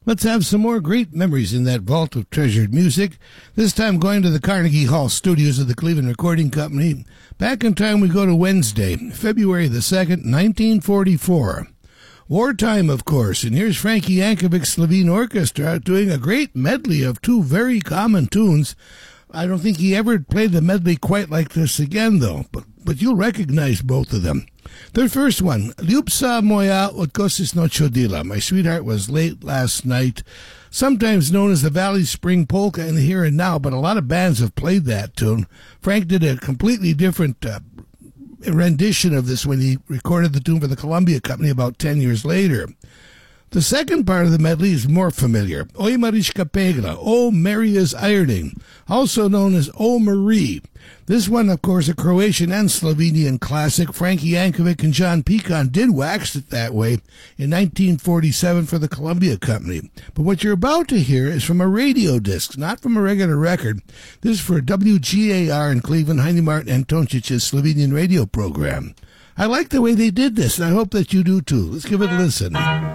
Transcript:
Let's have some more great memories in that vault of treasured music, this time going to the Carnegie Hall studios of the Cleveland Recording Company. Back in time we go to Wednesday, February the 2nd, 1944. Wartime, of course, and here's Frankie Yankovic's Slovene Orchestra doing a great medley of two very common tunes. I don't think he ever played the medley quite like this again, though, but you'll recognize both of them. The first one, Ljubca moja odkos si noč odila, My Sweetheart Was Late Last Night, sometimes known as the Valley Spring Polka in the Here and Now, but a lot of bands have played that tune. Frank did a completely different rendition of this when he recorded the tune for the Columbia Company about 10 years later. The second part of the medley is more familiar. Oj Marička Pegla, O Maria's Ironing, also known as O Marie. This one, of course, a Croatian and Slovenian classic. Frankie Yankovic and John Pecon did wax it that way in 1947 for the Columbia Company. But what you're about to hear is from a radio disc, not from a regular record. This is for WGAR in Cleveland, Heine Martin Antoncic's Slovenian radio program. I like the way they did this, and I hope that you do too. Let's give it a listen.